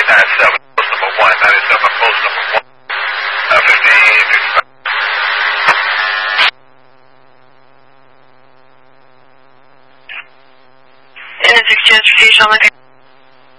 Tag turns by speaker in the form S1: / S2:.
S1: 7, post number 1, 97, post number 1, 15, 65.
S2: Intersex transportation on the